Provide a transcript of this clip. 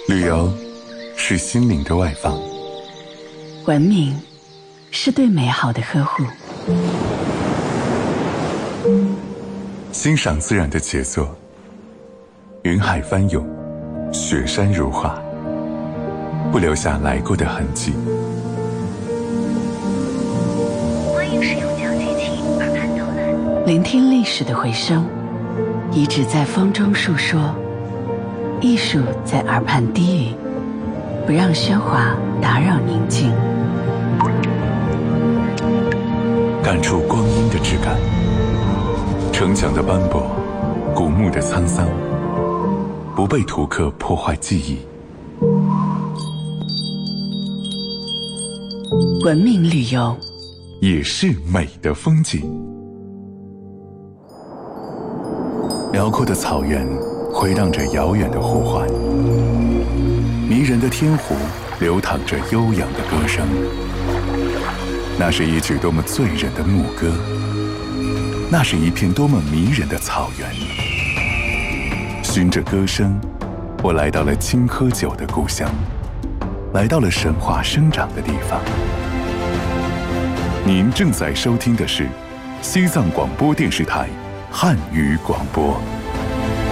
旅游是心灵的外放， 文明是对美好的呵护， 欣赏自然的杰作，云海翻涌，雪山如画，不留下来过的痕迹。 欢迎使用脚机器耳畔导览， 聆听历史的回声，遗址在风中述说，艺术在耳畔低语，不让喧哗打扰宁静， 感触光阴的质感，城墙的斑驳，古墓的沧桑，不被图刻破坏记忆。 文明旅游也是美的风景。辽阔的草原回荡着遥远的呼唤，迷人的天湖流淌着悠扬的歌声。那是一曲多么醉人的牧歌，那是一片多么迷人的草原。循着歌声，我来到了青稞酒的故乡，来到了神话生长的地方。您正在收听的是西藏广播电视台汉语广播。